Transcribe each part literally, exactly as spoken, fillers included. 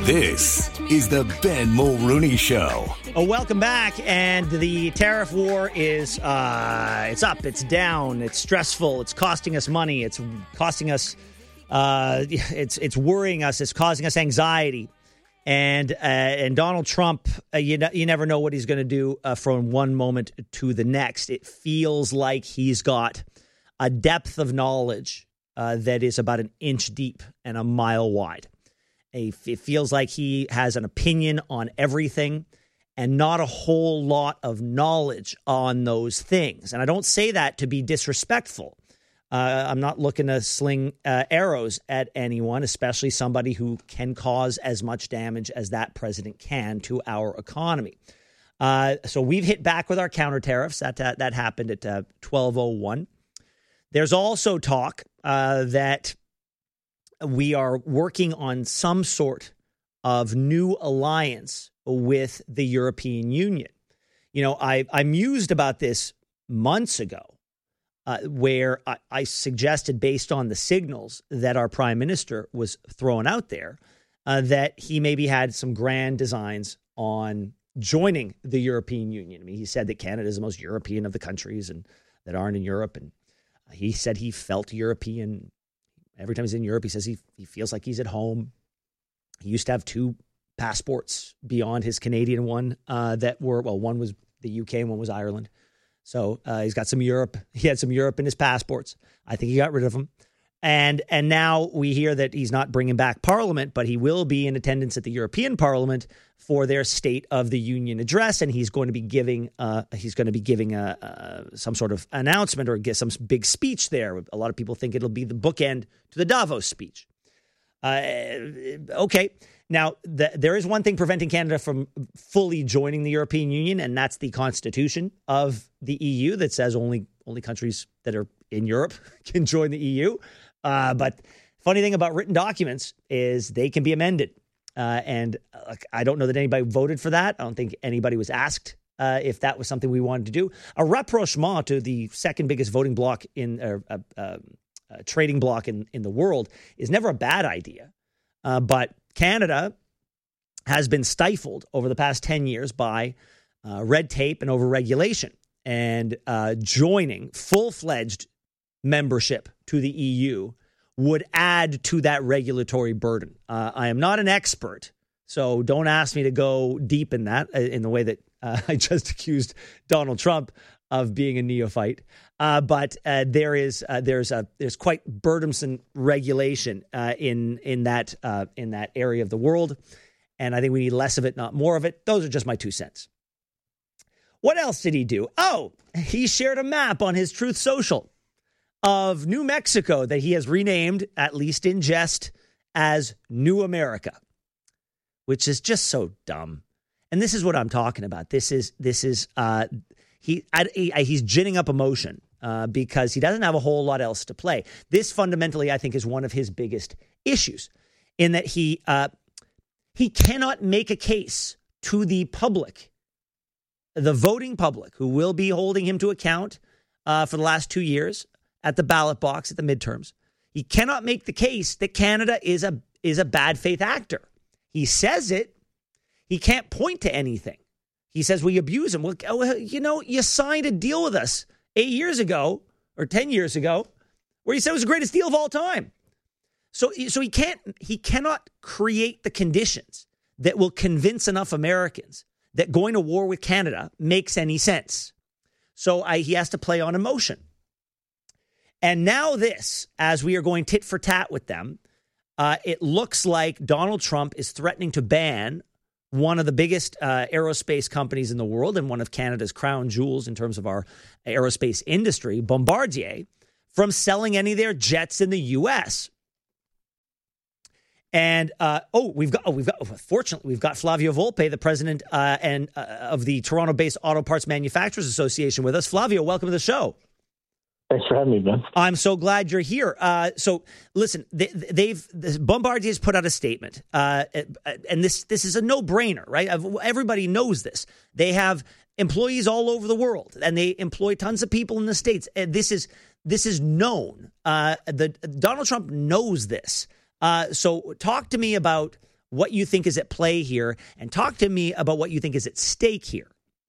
This is the Ben Mulrooney Show. Oh, welcome back. And the tariff war is uh, it's up, it's down, it's stressful, it's costing us money, it's costing us, uh, it's it's worrying us, it's causing us anxiety. And uh, and Donald Trump, uh, you you never know what he's going to do uh, from one moment to the next. It feels like he's got a depth of knowledge uh, that is about an inch deep and a mile wide. It feels like he has an opinion on everything and not a whole lot of knowledge on those things. And I don't say that to be disrespectful. Uh, I'm not looking to sling uh, arrows at anyone, especially somebody who can cause as much damage as that president can to our economy. Uh, so we've hit back with our counter tariffs. That, uh, that happened at uh, twelve oh one. There's also talk uh, that we are working on some sort of new alliance with the European Union. You know, I, I mused about this months ago, uh, where I, I suggested, based on the signals that our prime minister was throwing out there, uh, that he maybe had some grand designs on joining the European Union. I mean, he said that Canada is the most European of the countries and that aren't in Europe. And he said he felt European. Every time he's in Europe, he says he he feels like he's at home. He used to have two passports beyond his Canadian one uh, that were, well, one was the U K and one was Ireland. So uh, he's got some Europe. He had some Europe in his passports. I think he got rid of them. And and now we hear that he's not bringing back Parliament, but he will be in attendance at the European Parliament for their State of the Union address, and he's going to be giving uh, he's going to be giving a, a, some sort of announcement or get some big speech there. A lot of people think it'll be the bookend to the Davos speech. Uh, okay, now the, there is one thing preventing Canada from fully joining the European Union, and that's the Constitution of the E U that says only only countries that are in Europe can join the E U. Uh, but funny thing about written documents is they can be amended. Uh, and uh, I don't know that anybody voted for that. I don't think anybody was asked uh, if that was something we wanted to do. A rapprochement to the second biggest voting bloc in uh, uh, uh, uh, trading bloc in, in the world is never a bad idea. Uh, but Canada has been stifled over the past ten years by uh, red tape and overregulation. And uh, joining full-fledged membership to the E U would add to that regulatory burden. Uh, I am not an expert, so don't ask me to go deep in that uh, in the way that uh, I just accused Donald Trump of being a neophyte. Uh, but uh, there is uh, there's a there's quite burdensome regulation uh, in in that uh, in that area of the world, and I think we need less of it, not more of it. Those are just my two cents. What else did he do? Oh, he shared a map on his Truth Social of New Mexico that he has renamed, at least in jest, as New America, which is just so dumb. And this is what I'm talking about. This is this is uh, he, I, he he's ginning up emotion uh, because he doesn't have a whole lot else to play. This fundamentally, I think, is one of his biggest issues, in that he uh, he cannot make a case to the public, the voting public, who will be holding him to account uh, for the last two years. At the ballot box at the midterms. He cannot make the case that Canada is a is a bad faith actor. He says it. He can't point to anything. He says we abuse him. Well, you know, you signed a deal with us eight years ago or ten years ago where he said it was the greatest deal of all time. So, so he can't he cannot create the conditions that will convince enough Americans that going to war with Canada makes any sense. So I, he has to play on emotion. And now this, as we are going tit for tat with them, uh, it looks like Donald Trump is threatening to ban one of the biggest uh, aerospace companies in the world and one of Canada's crown jewels in terms of our aerospace industry, Bombardier, from selling any of their jets in the U S. And uh, oh, we've got oh, we've got fortunately we've got Flavio Volpe, the president uh, and uh, of the Toronto-based Auto Parts Manufacturers Association, with us. Flavio, welcome to the show. Thanks for having me, Ben. I'm so glad you're here. Uh, so, listen, they, they've this Bombardier has put out a statement, uh, and this this is a no-brainer, right? Everybody knows this. They have employees all over the world, and they employ tons of people in the States. And this is this is known. Uh, the Donald Trump knows this. Uh, so, talk to me about what you think is at play here, and talk to me about what you think is at stake here.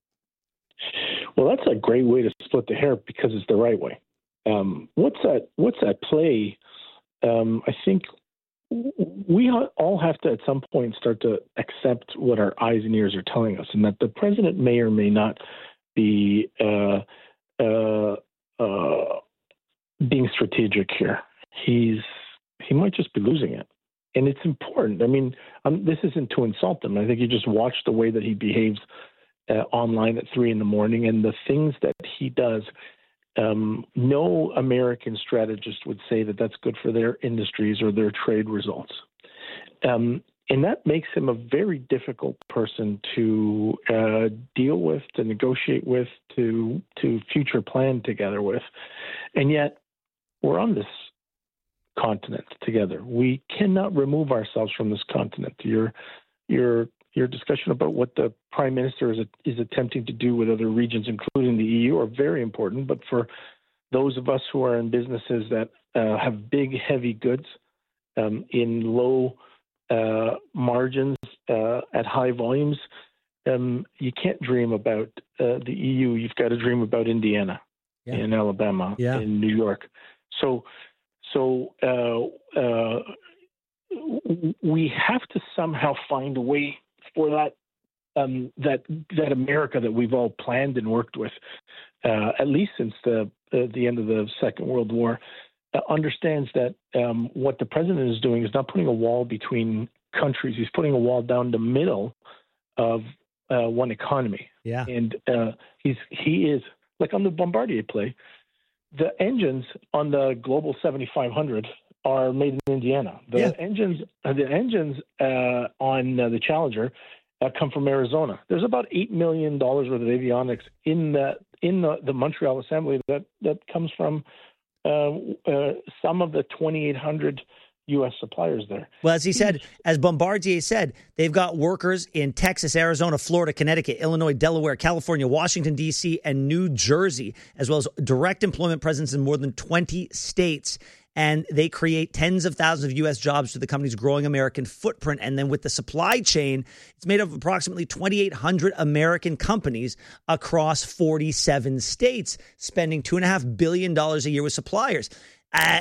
Well, that's a great way to split the hair because it's the right way. Um, what's at what's at play? Um, I think we all have to at some point start to accept what our eyes and ears are telling us, and that the president may or may not be uh, uh, uh, being strategic here. He's he might just be losing it, and it's important. I mean, um, this isn't to insult him. I think you just watch the way that he behaves Uh, online at three in the morning, and the things that he does. Um, no American strategist would say that that's good for their industries or their trade results. Um, and that makes him a very difficult person to uh, deal with, to negotiate with, to to future plan together with. And yet we're on this continent together. We cannot remove ourselves from this continent. You're, you're Your discussion about what the prime minister is is attempting to do with other regions, including the E U, are very important. But for those of us who are in businesses that uh, have big, heavy goods um, in low uh, margins uh, at high volumes, um, you can't dream about uh, the E U. You've got to dream about Indiana, yeah. in Alabama, yeah. in New York. So, so uh, uh, we have to somehow find a way for that um, that that America that we've all planned and worked with, uh, at least since the uh, the end of the Second World War, uh, understands that um, what the president is doing is not putting a wall between countries. He's putting a wall down the middle of uh, one economy. Yeah, and uh, he's he is like on the Bombardier play. The engines on the Global seventy-five hundred are made in Indiana. The yeah. engines, uh, the engines uh, on uh, the Challenger uh, come from Arizona. There's about eight million dollars worth of avionics in the in the, the Montreal assembly that that comes from uh, uh, some of the twenty-eight hundred U S suppliers there. Well, as he said, as Bombardier said, they've got workers in Texas, Arizona, Florida, Connecticut, Illinois, Delaware, California, Washington, D C, and New Jersey, as well as direct employment presence in more than twenty states. And they create tens of thousands of U S jobs to the company's growing American footprint. And then with the supply chain, it's made up of approximately twenty-eight hundred American companies across forty-seven states, spending two point five billion dollars a year with suppliers. Uh,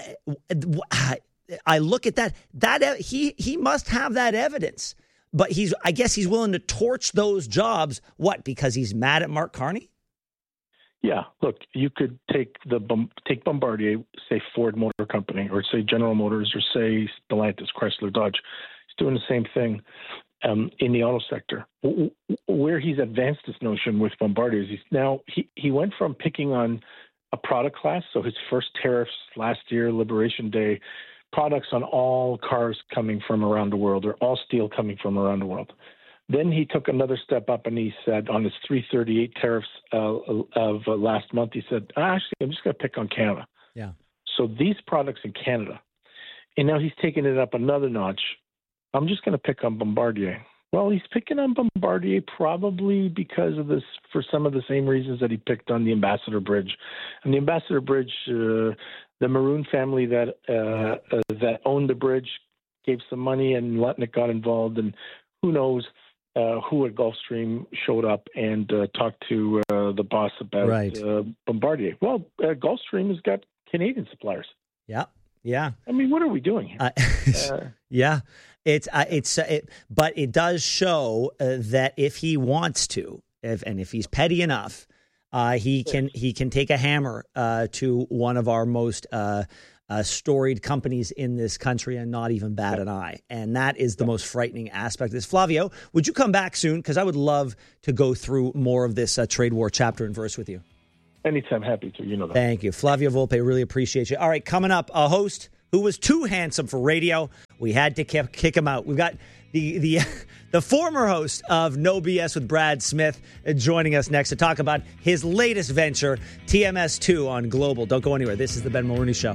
I look at that. That he he must have that evidence. But he's I guess he's willing to torch those jobs. What? Because he's mad at Mark Carney? Yeah, look, you could take the take Bombardier, say Ford Motor Company, or say General Motors, or say Stellantis, Chrysler, Dodge. He's doing the same thing um, in the auto sector. Where he's advanced this notion with Bombardier is he's now he, he went from picking on a product class. So his first tariffs last year, Liberation Day, products on all cars coming from around the world, or all steel coming from around the world. Then he took another step up and he said on his three thirty-eight tariffs uh, of uh, last month, he said, actually, I'm just going to pick on Canada. Yeah. So these products in Canada. And now he's taking it up another notch. I'm just going to pick on Bombardier. Well, he's picking on Bombardier probably because of this, for some of the same reasons that he picked on the Ambassador Bridge. And the Ambassador Bridge, uh, the Maroon family that uh, uh, that owned the bridge gave some money and Lutnick got involved, and who knows uh, who at Gulfstream showed up and uh, talked to uh, the boss about right. uh, Bombardier. Well, uh, Gulfstream has got Canadian suppliers. Yeah, yeah. I mean, what are we doing here? Uh, uh, yeah, it's uh, it's uh, it, but it does show uh, that if he wants to, if and if he's petty enough, uh, he can he can take a hammer uh, to one of our most uh, uh, storied companies in this country and not even bat an eye. And that is the most frightening aspect of this. Flavio, would you come back soon? Because I would love to go through more of this uh, trade war chapter and verse with you. Anytime, happy to. You know that. Thank you. Flavio Volpe, really appreciate you. All right, coming up, a host who was too handsome for radio. We had to kick, kick him out. We've got the the the former host of No B S with Brad Smith joining us next to talk about his latest venture, T M S two on Global. Don't go anywhere. This is the Ben Mulroney Show.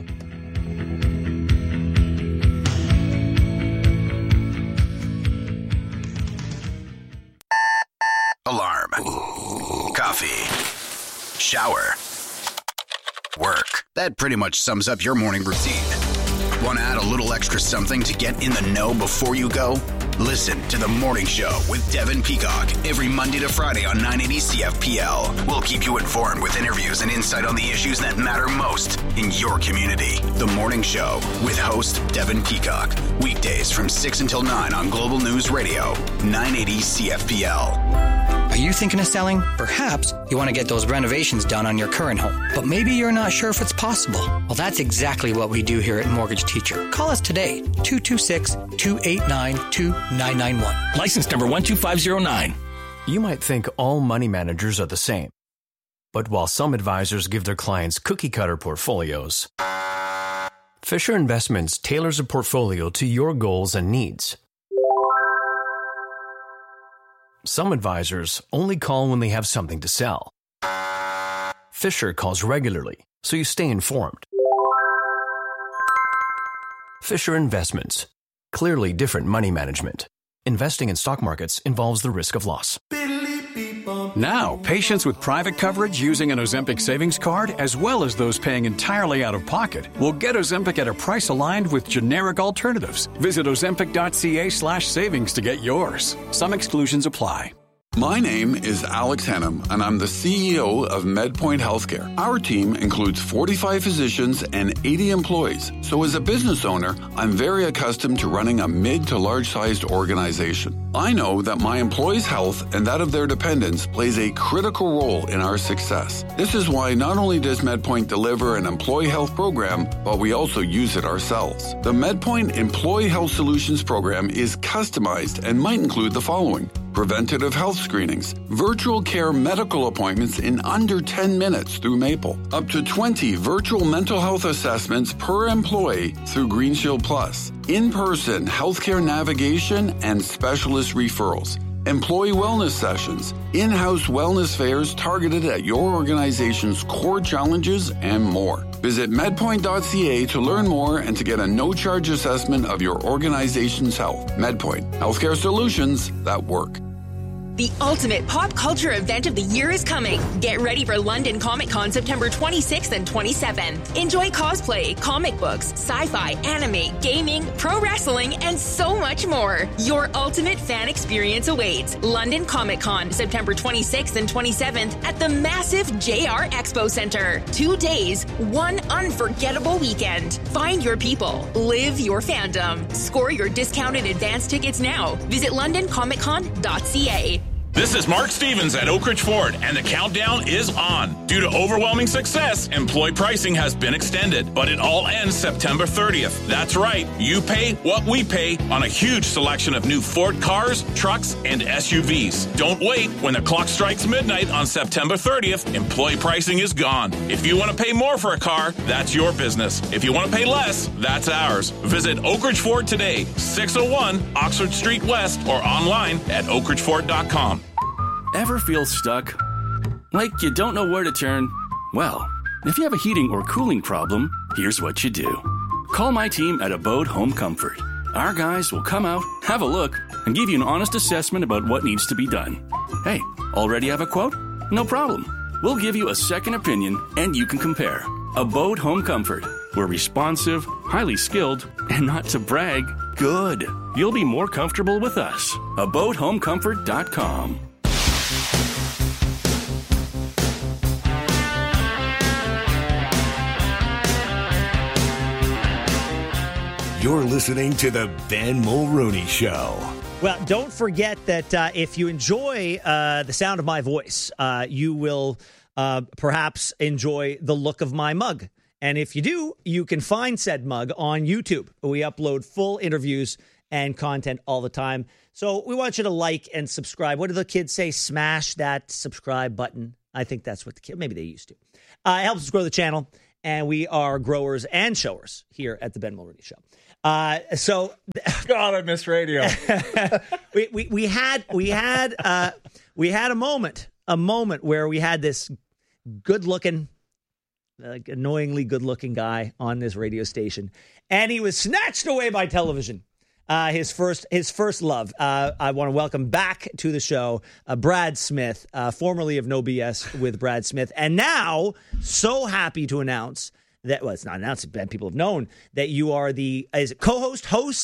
Alarm. Coffee. Shower. Work. That pretty much sums up your morning routine. Want to add a little extra something to get in the know before you go? Listen to The Morning Show with Devin Peacock every Monday to Friday on nine eighty C F P L. We'll keep you informed with interviews and insight on the issues that matter most in your community. The Morning Show with host Devin Peacock. Weekdays from six until nine on Global News Radio, nine eighty C F P L. Are you thinking of selling? Perhaps you want to get those renovations done on your current home, but maybe you're not sure if it's possible. Well, that's exactly what we do here at Mortgage Teacher. Call us today, two two six, two eight nine, two nine nine one. License number one two five zero nine. You might think all money managers are the same. But while some advisors give their clients cookie-cutter portfolios, Fisher Investments tailors a portfolio to your goals and needs. Some advisors only call when they have something to sell. Fisher calls regularly, so you stay informed. Fisher Investments. Clearly different money management. Investing in stock markets involves the risk of loss. Now, patients with private coverage using an Ozempic savings card, as well as those paying entirely out of pocket, will get Ozempic at a price aligned with generic alternatives. Visit ozempic.ca slash savings to get yours. Some exclusions apply. My name is Alex Hannum, and I'm the C E O of MedPoint Healthcare. Our team includes forty-five physicians and eighty employees. So as a business owner, I'm very accustomed to running a mid to large-sized organization. I know that my employees' health and that of their dependents plays a critical role in our success. This is why not only does MedPoint deliver an employee health program, but we also use it ourselves. The MedPoint Employee Health Solutions program is customized and might include the following: preventative health screenings, virtual care medical appointments in under ten minutes through Maple, up to twenty virtual mental health assessments per employee through GreenShield Plus, in-person healthcare navigation and specialist referrals, employee wellness sessions, in-house wellness fairs targeted at your organization's core challenges, and more. Visit medpoint dot c a to learn more and to get a no-charge assessment of your organization's health. MedPoint, healthcare solutions that work. The ultimate pop culture event of the year is coming. Get ready for London Comic Con September twenty-sixth and twenty-seventh. Enjoy cosplay, comic books, sci-fi, anime, gaming, pro wrestling, and so much more. Your ultimate fan experience awaits. London Comic Con September twenty-sixth and twenty-seventh at the massive J R Expo Center. Two days, one unforgettable weekend. Find your people. Live your fandom. Score your discounted advance tickets now. Visit london comic con dot c a. This is Mark Stevens at Oak Ridge Ford, and the countdown is on. Due to overwhelming success, employee pricing has been extended, but it all ends September thirtieth. That's right. You pay what we pay on a huge selection of new Ford cars, trucks, and S U Vs. Don't wait. When the clock strikes midnight on September thirtieth, employee pricing is gone. If you want to pay more for a car, that's your business. If you want to pay less, that's ours. Visit Oak Ridge Ford today, six oh one Oxford Street West, or online at oak ridge ford dot com. Ever feel stuck? Like you don't know where to turn? Well, if you have a heating or cooling problem, here's what you do. Call my team at Abode Home Comfort. Our guys will come out, have a look, and give you an honest assessment about what needs to be done. Hey, already have a quote? No problem. We'll give you a second opinion, and you can compare. Abode Home Comfort. We're responsive, highly skilled, and not to brag, good. You'll be more comfortable with us. abode home comfort dot com. You're listening to the Ben Mulrooney Show. Well, don't forget that uh, if you enjoy uh, the sound of my voice, uh, you will uh, perhaps enjoy the look of my mug. And if you do, you can find said mug on YouTube. We upload full interviews and content all the time. So we want you to like and subscribe. What do the kids say? Smash that subscribe button. I think that's what the kids, maybe they used to. Uh, it helps us grow the channel. And we are growers and showers here at the Ben Mulrooney Show. Uh, so, God, I miss radio. we, we we had we had uh, we had a moment, a moment where we had this good-looking, like annoyingly good-looking guy on this radio station, and he was snatched away by television. Uh, his first his first love. Uh, I want to welcome back to the show uh, Brad Smith, uh, formerly of No B S with Brad Smith, and now so happy to announce that, well, it's not announced, Ben, people have known that you are the is it co-host, host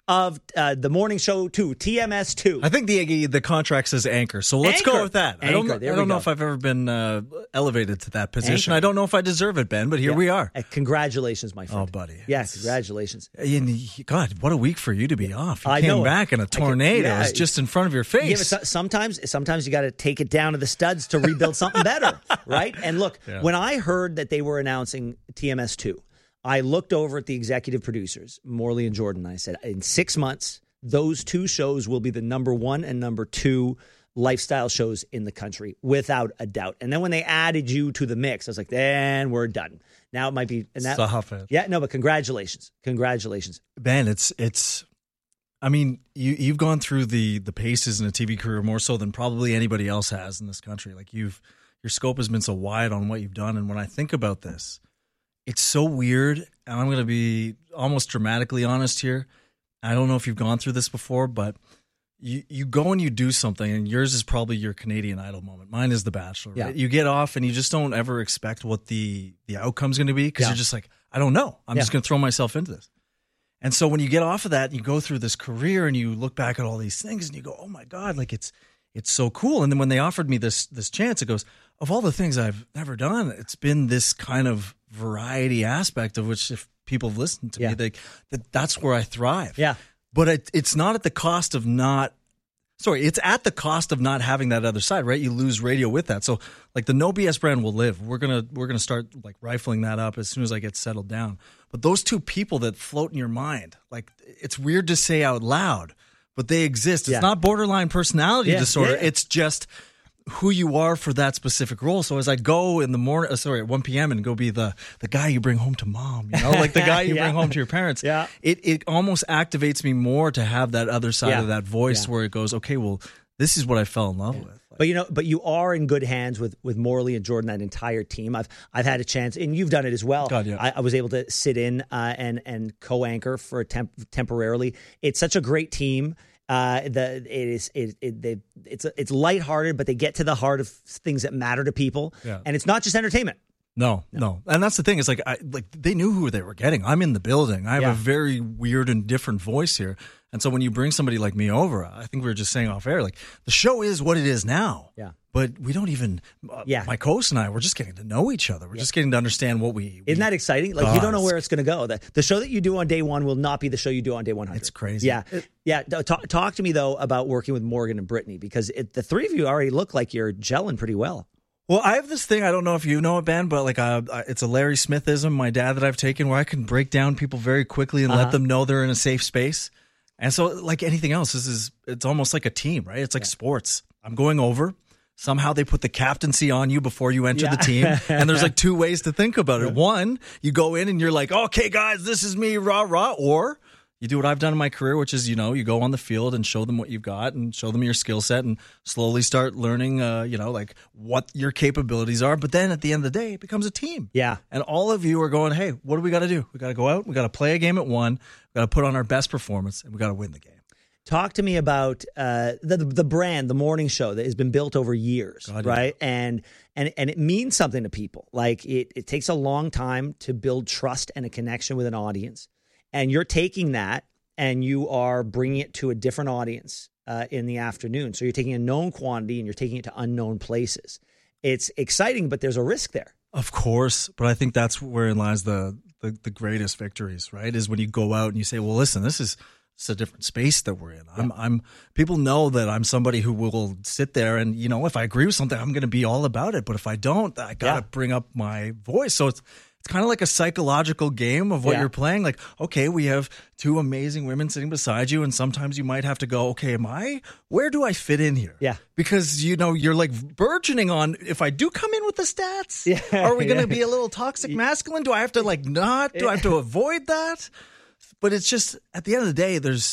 of uh, the morning show two, T M S two. I think the the contract says anchor, so let's Anchor. go with that. Anchor. I don't, There I we don't know go. if I've ever been uh, elevated to that position. Anchor. I don't know if I deserve it, Ben, but here Yeah. we are. Uh, congratulations, my friend. Oh, buddy. Yeah, congratulations. And, God, what a week for you to be off. You I came know it. back and a I can- tornado yeah. is just in front of your face. Yeah, but so- sometimes, sometimes you got to take it down to the studs to rebuild something better, right? And look, Yeah. when I heard that they were announcing T M S two, I looked over at the executive producers, Morley and Jordan, and I said, in six months, those two shows will be the number one and number two lifestyle shows in the country, without a doubt. And then when they added you to the mix, I was like, then we're done. Now it might be. And that, Stop it. Yeah, no, but congratulations. Congratulations. Ben, it's it's. I mean, you you've gone through the the paces in a T V career more so than probably anybody else has in this country. Like you've your scope has been so wide on what you've done, and when I think about this, it's so weird. And I'm going to be almost dramatically honest here. I don't know if you've gone through this before, but you you go and you do something, and yours is probably your Canadian Idol moment. Mine is The Bachelor. Right? Yeah. You get off, and you just don't ever expect what the the outcome's going to be because Yeah. you're just like, I don't know. I'm Yeah. just going to throw myself into this. And so when you get off of that, you go through this career and you look back at all these things and you go, oh my God, like it's it's so cool. And then when they offered me this this chance, it goes, of all the things I've never done, it's been this kind of variety aspect of which if people have listened to Yeah. me, they, that that's where I thrive. Yeah. But it, it's not at the cost of not, sorry, it's at the cost of not having that other side, right? You lose radio with that. So like the No B S brand will live. We're going to, we're going to start like rifling that up as soon as I get settled down. But those two people that float in your mind, like it's weird to say out loud, but they exist. It's Yeah. not borderline personality Yeah, disorder. yeah. It's just who you are for that specific role. So as I go in the morning, uh, sorry, at one p.m. and go be the the guy you bring home to mom, you know, like the guy you Yeah. bring home to your parents. Yeah. It it almost activates me more to have that other side Yeah. of that voice Yeah. where it goes, okay, well, this is what I fell in love with. But you know, but you are in good hands with with Morley and Jordan, that entire team. I've I've had a chance, and you've done it as well. God, yeah. I, I was able to sit in uh, and and co-anchor for a temp- temporarily. It's such a great team. Uh, the it is it, it they it's it's lighthearted, but they get to the heart of things that matter to people, Yeah. and it's not just entertainment. No, no, and that's the thing. Is like, I like they knew who they were getting. I'm in the building. I have Yeah. a very weird and different voice here, and so when you bring somebody like me over, I think we were just saying off air, like the show is what it is now. Yeah. But we don't even. Uh, Yeah. My co-host and I, we're just getting to know each other. We're just getting to understand what we. Isn't that exciting? Like you don't know does. where it's going to go. The, the show that you do on day one will not be the show you do on day one hundred. It's crazy. Yeah, yeah. Talk, talk to me though about working with Morgan and Brittany, because it, the three of you already look like you're gelling pretty well. Well, I have this thing. I don't know if you know it, Ben, but like uh, it's a Larry Smithism, my dad, that I've taken, where I can break down people very quickly and Uh-huh. let them know they're in a safe space. And so, like anything else, this is it's almost like a team, right? It's like sports. I'm going over. Somehow they put the captaincy on you before you enter Yeah. the team. And there's like two ways to think about it. One, you go in and you're like, okay, guys, this is me, rah, rah. Or you do what I've done in my career, which is, you know, you go on the field and show them what you've got and show them your skill set and slowly start learning, uh, you know, like what your capabilities are. But then at the end of the day, it becomes a team. Yeah. And all of you are going, hey, what do we got to do? We got to go out. We got to play a game at one. We got to put on our best performance and we got to win the game. Talk to me about uh, the the brand, the morning show that has been built over years, God, yeah. right? And and and it means something to people. Like it, it takes a long time to build trust and a connection with an audience. And you're taking that and you are bringing it to a different audience uh, in the afternoon. So you're taking a known quantity and you're taking it to unknown places. It's exciting, but there's a risk there. Of course, but I think that's wherein lies the, the the greatest victories, right? Is when you go out and you say, well, listen, this is it's a different space that we're in. I'm, I'm. People know that I'm somebody who will sit there and, you know, if I agree with something, I'm going to be all about it. But if I don't, I got to Yeah. bring up my voice. So it's it's kind of like a psychological game of what Yeah. you're playing. Like, okay, we have two amazing women sitting beside you, and sometimes you might have to go, okay, am I? Where do I fit in here? Yeah. Because, you know, you're like burgeoning on, if I do come in with the stats, Yeah. are we going to Yeah. be a little toxic masculine? Do I have to like not? Do I have to avoid that? But it's just, at the end of the day, there's